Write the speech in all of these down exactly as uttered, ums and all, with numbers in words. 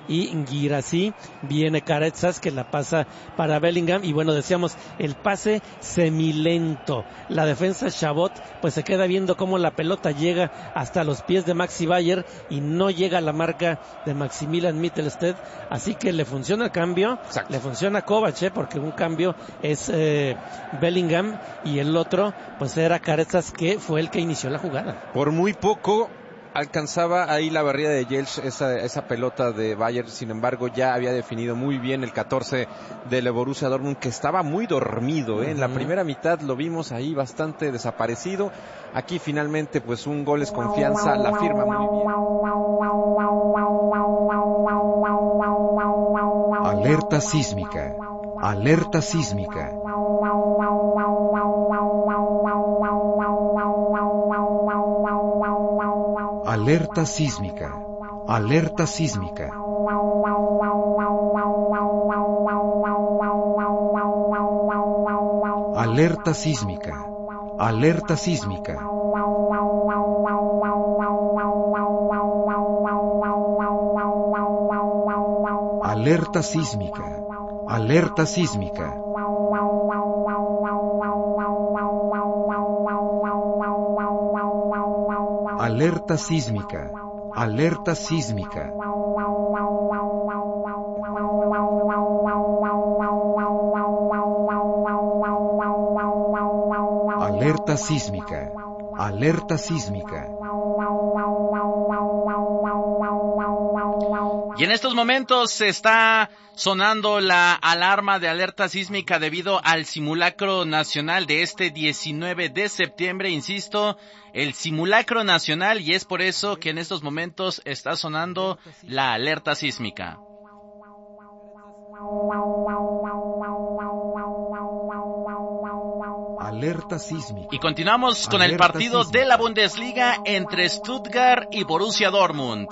y Guirassy, viene Carezas que la pasa para Bellingham y bueno, decíamos el pase semilento, la defensa Chabot pues se queda viendo cómo la pelota llega hasta los pies de Maxi Bayer y no llega a la marca de Maximilian Mittelstadt, así que le funciona el cambio. Exacto. Le funciona a Kovac, ¿eh? Porque un cambio es eh, Bellingham y el otro pues era Carezas, que fue el que inició la jugada. Por muy poco alcanzaba ahí la barrida de Jelch, esa, esa pelota de Bayer, sin embargo ya había definido muy bien el catorce del Borussia Dortmund, que estaba muy dormido, ¿eh? Uh-huh. En la primera mitad lo vimos ahí bastante desaparecido, aquí finalmente pues un gol es confianza, la firma muy bien. Alerta sísmica, alerta sísmica. Alerta sísmica, alerta sísmica. Alerta sísmica, alerta sísmica. Alerta sísmica, alerta sísmica. Alerta sísmica, alerta sísmica. Alerta sísmica, alerta sísmica. Y en estos momentos se está sonando la alarma de alerta sísmica debido al simulacro nacional de este diecinueve de septiembre, insisto, el simulacro nacional, y es por eso que en estos momentos está sonando la alerta sísmica. Alerta sísmica. Y continuamos con alerta el partido sísmica de la Bundesliga entre Stuttgart y Borussia Dortmund.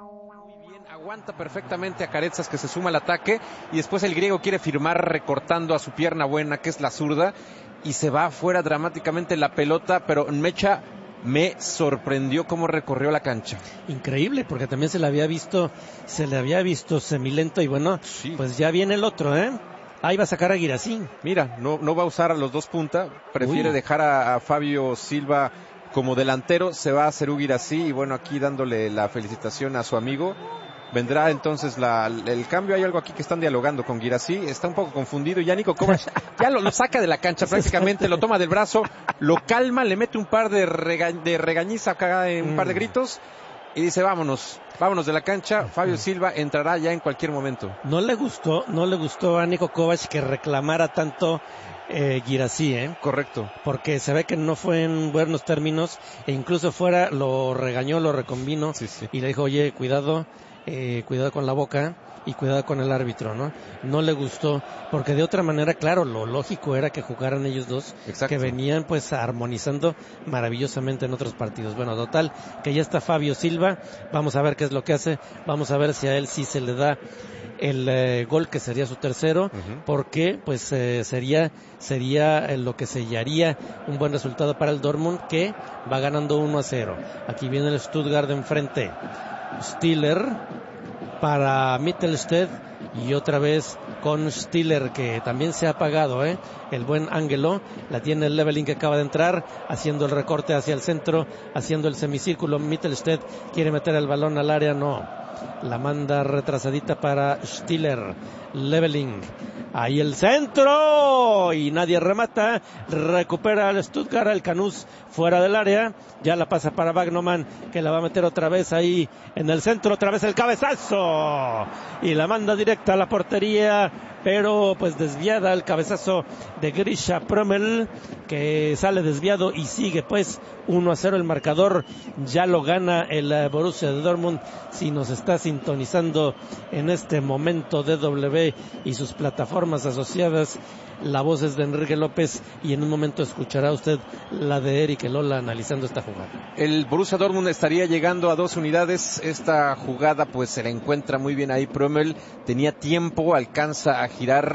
Aguanta perfectamente a Carezas, que se suma al ataque, y después el griego quiere firmar recortando a su pierna buena, que es la zurda, y se va afuera dramáticamente la pelota, pero Mecha me sorprendió cómo recorrió la cancha. Increíble, porque también se le había visto, se le había visto semilento, y bueno, sí. Pues ya viene el otro, ¿eh? Ahí va a sacar a Guirassy. Mira, no, no va a usar a los dos punta, prefiere Uy. dejar a, a Fabio Silva como delantero, se va a Serhou Guirassy, y bueno, aquí dándole la felicitación a su amigo. Vendrá entonces la, el cambio. Hay algo aquí que están dialogando con Guirassy. Está un poco confundido. Ya Niko Kovac ya lo, lo saca de la cancha prácticamente. Lo toma del brazo, lo calma, le mete un par de, rega, de regañiza acá, un par de gritos. Y dice, vámonos, vámonos de la cancha. Fabio Silva entrará ya en cualquier momento. No le gustó, no le gustó a Niko Kovac que reclamara tanto eh, Guirassy, ¿eh? Correcto. Porque se ve que no fue en buenos términos. E incluso fuera lo regañó, lo reconvino. Sí, sí. Y le dijo, oye, cuidado. Eh, cuidado con la boca y cuidado con el árbitro, ¿no? No le gustó, porque de otra manera, claro, lo lógico era que jugaran ellos dos. Exacto. Que venían pues armonizando maravillosamente en otros partidos. Bueno, total, que ya está Fabio Silva, vamos a ver qué es lo que hace, vamos a ver si a él sí se le da el eh, gol, que sería su tercero, uh-huh. Porque pues eh, sería sería eh, lo que sellaría un buen resultado para el Dortmund, que va ganando uno a cero. Aquí viene el Stuttgart de enfrente. Stiller para Mittelstadt y otra vez con Stiller, que también se ha apagado, ¿eh? El buen Ángelo, la tiene el Leveling, que acaba de entrar, haciendo el recorte hacia el centro, haciendo el semicírculo. Mittelstadt quiere meter el balón al área, no, la manda retrasadita para Stiller. Leveling, ahí el centro y nadie remata, recupera el Stuttgart, el Canús fuera del área, ya la pasa para Wagnermann, que la va a meter otra vez ahí en el centro, otra vez el cabezazo y la manda directa a la portería, pero pues desviada el cabezazo de Grisha Prömel, que sale desviado y sigue pues uno a cero el marcador. Ya lo gana el Borussia de Dortmund. Si nos está sintonizando en este momento D W y sus plataformas asociadas, la voz es de Enrique López, y en un momento escuchará usted la de Eric Elola analizando esta jugada. El Borussia Dortmund estaría llegando a dos unidades. Esta jugada pues se la encuentra muy bien ahí Prömel, tenía tiempo, alcanza a girar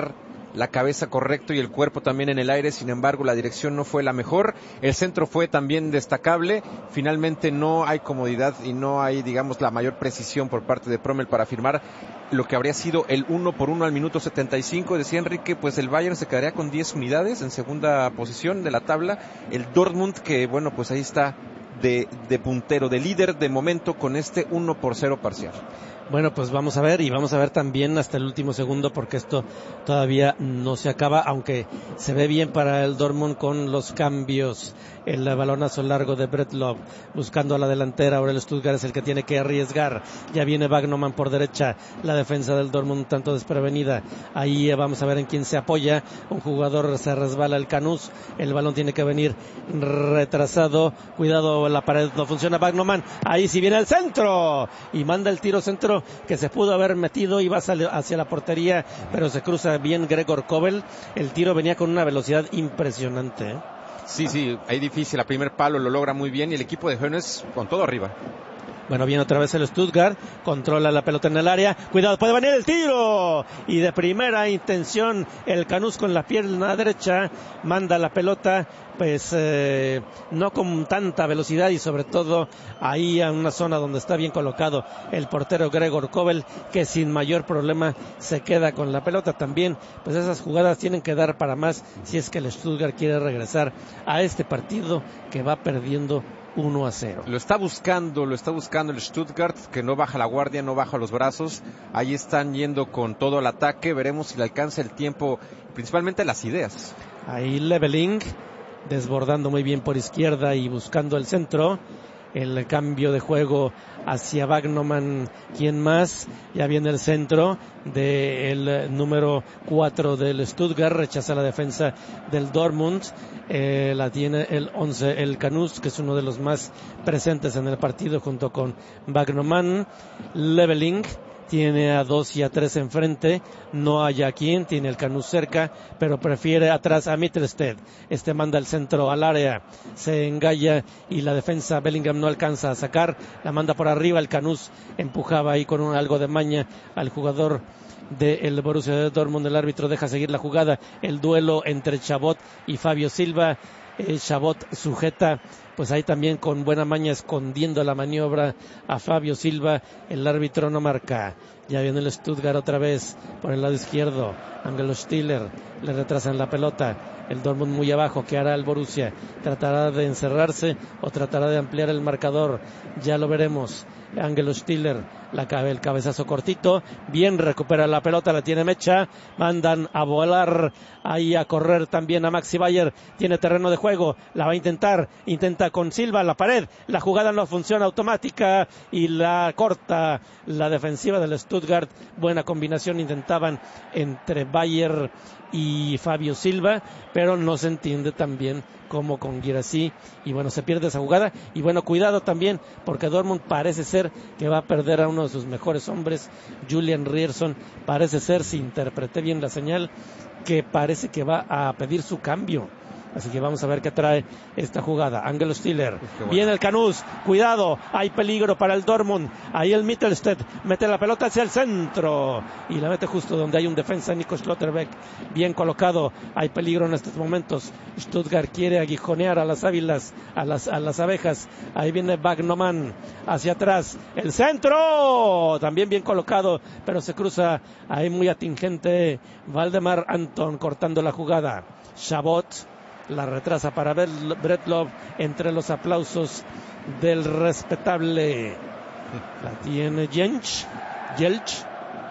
la cabeza correcto y el cuerpo también en el aire, sin embargo la dirección no fue la mejor, el centro fue también destacable, finalmente no hay comodidad y no hay, digamos, la mayor precisión por parte de Prömel para firmar lo que habría sido el uno por uno al minuto setenta y cinco. Decía Enrique, pues el Bayern se quedaría con diez unidades en segunda posición de la tabla, el Dortmund, que bueno, pues ahí está de, de puntero, de líder de momento con este uno por cero parcial. Bueno, pues vamos a ver, y vamos a ver también hasta el último segundo, porque esto todavía no se acaba, aunque se ve bien para el Dortmund con los cambios. El balonazo largo de Bretlov buscando a la delantera, ahora el Stuttgart es el que tiene que arriesgar, ya viene Wagnermann por derecha, la defensa del Dortmund un tanto desprevenida, ahí vamos a ver en quién se apoya, un jugador se resbala, el Canús, el balón tiene que venir retrasado, cuidado, la pared no funciona, Wagnermann, ahí sí viene el centro, y manda el tiro centro que se pudo haber metido y va hacia la portería, pero se cruza bien Gregor Kobel. El tiro venía con una velocidad impresionante, ¿eh? Sí, sí, ahí difícil, a primer palo lo logra muy bien y el equipo de Hoeneß con todo arriba. Bueno, viene otra vez el Stuttgart, controla la pelota en el área, cuidado, puede venir el tiro, y de primera intención el Canús con la pierna derecha manda la pelota, pues eh, no con tanta velocidad y sobre todo ahí en una zona donde está bien colocado el portero Gregor Kobel, que sin mayor problema se queda con la pelota. También pues esas jugadas tienen que dar para más si es que el Stuttgart quiere regresar a este partido que va perdiendo uno a cero. Lo está buscando, lo está buscando el Stuttgart, que no baja la guardia, no baja los brazos. Ahí están yendo con todo al ataque. Veremos si le alcanza el tiempo, principalmente las ideas. Ahí Leveling desbordando muy bien por izquierda y buscando el centro. El cambio de juego hacia Wagnermann, ¿quién más? Ya viene el centro del número cuatro del Stuttgart, rechaza la defensa del Dortmund, eh, la tiene el once, el Canús, que es uno de los más presentes en el partido junto con Wagnermann. Leveling tiene a dos y a tres enfrente, no hay a quien, tiene el Canús cerca, pero prefiere atrás a Mittelstedt. Este manda el centro al área, se engalla y la defensa Bellingham no alcanza a sacar, la manda por arriba, el Canús empujaba ahí con un, algo de maña al jugador del Borussia de Dortmund, el árbitro deja seguir la jugada, el duelo entre Chabot y Fabio Silva. eh, Chabot sujeta, pues ahí también con buena maña escondiendo la maniobra a Fabio Silva, el árbitro no marca. Ya viene el Stuttgart otra vez por el lado izquierdo, Angelo Stiller, le retrasan la pelota, el Dortmund muy abajo, ¿qué hará el Borussia? ¿Tratará de encerrarse o tratará de ampliar el marcador? Ya lo veremos. Angelo Stiller, la, el cabezazo cortito, bien recupera la pelota, la tiene Mecha, mandan a volar, ahí a correr también a Maxi Bayer, tiene terreno de juego, la va a intentar, intenta con Silva, la pared, la jugada no funciona, automática, y la corta la defensiva del Stuttgart. Buena combinación intentaban entre Bayer y Fabio Silva, pero no se entiende también como con Guirassy, y bueno, se pierde esa jugada, y bueno, cuidado también, porque Dortmund parece ser que va a perder a uno de sus mejores hombres, Julian Rierson, parece ser, si interpreté bien la señal, que parece que va a pedir su cambio. Así que vamos a ver qué trae esta jugada. Angelo Stiller, bueno. Viene el Canús, cuidado, hay peligro para el Dortmund, ahí el Mittelstedt mete la pelota hacia el centro y la mete justo donde hay un defensa, Nico Schlotterbeck, bien colocado, hay peligro en estos momentos. Stuttgart quiere aguijonear a las águilas, a las, a las abejas, ahí viene Wagnermann hacia atrás, el centro, también bien colocado, pero se cruza ahí muy atingente Valdemar Anton cortando la jugada. Chabot la retrasa para Bretlov entre los aplausos del respetable. La tiene Jench, Jelch.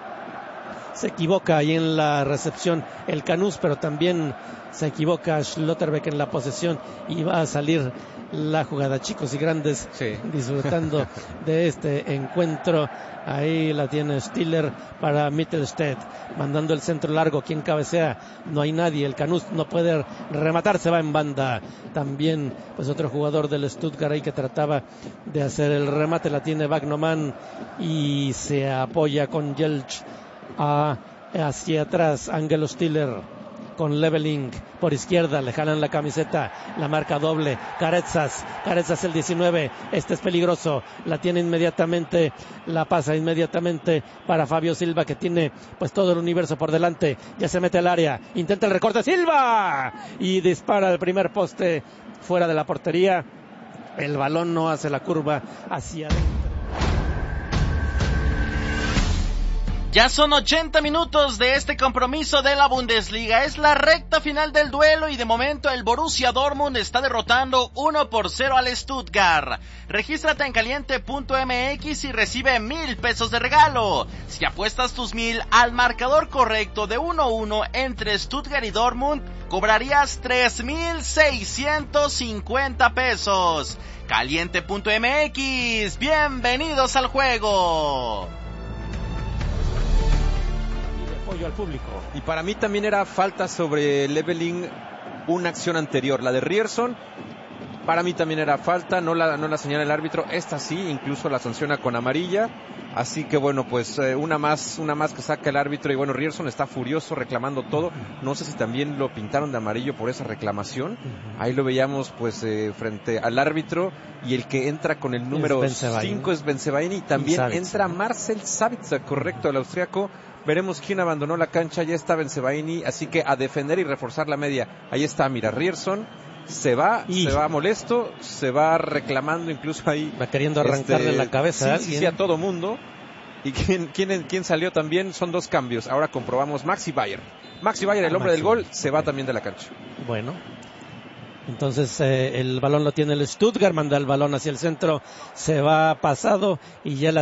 Se equivoca ahí en la recepción el Canús, pero también se equivoca Schlotterbeck en la posesión y va a salir la jugada. Chicos y grandes, sí, disfrutando de este encuentro. Ahí la tiene Stiller para Mittelstedt, mandando el centro largo. ¿Quién cabecea? No hay nadie. El Canús no puede rematar, se va en banda. También, pues otro jugador del Stuttgart ahí que trataba de hacer el remate. La tiene Wagnermann y se apoya con Jelch a, hacia atrás. Angelo Stiller con Leveling por izquierda, le jalan la camiseta, la marca doble, Carezas, Carezas el diecinueve, este es peligroso, la tiene inmediatamente, la pasa inmediatamente para Fabio Silva, que tiene pues todo el universo por delante, ya se mete al área, intenta el recorte, Silva, y dispara el primer poste fuera de la portería, el balón no hace la curva hacia adentro. Ya son ochenta minutos de este compromiso de la Bundesliga. Es la recta final del duelo y de momento el Borussia Dortmund está derrotando uno por cero al Stuttgart. Regístrate en caliente punto m x y recibe mil pesos de regalo. Si apuestas tus mil al marcador correcto de uno a uno entre Stuttgart y Dortmund, cobrarías tres mil seiscientos cincuenta pesos. caliente punto m x, bienvenidos al juego. Al público. Y para mí también era falta sobre Leveling una acción anterior, la de Rierson. Para mí también era falta, no la, no la señala el árbitro. Esta sí, incluso la sanciona con amarilla. Así que bueno, pues eh, una más, una más que saca el árbitro. Y bueno, Rierson está furioso reclamando todo. No sé si también lo pintaron de amarillo por esa reclamación. Ahí lo veíamos pues eh, frente al árbitro. Y el que entra con el número cinco es Bensebaini. Y también y entra Marcel Sabitzer, correcto, el austriaco. Veremos quién abandonó la cancha, ya está Bensebaini, así que a defender y reforzar la media. Ahí está, mira, Rierson se va, y... se va molesto, se va reclamando incluso ahí. Va queriendo arrancarle este, la cabeza sí, a alguien. Sí, sí, a todo mundo. ¿Y quién, quién, quién salió también? Son dos cambios. Ahora comprobamos, Maxi Bayer. Maxi Bayer, el hombre Maxi. del gol, se va también de la cancha. Bueno. Entonces eh, el balón lo tiene el Stuttgart, manda el balón hacia el centro, se va pasado y ya la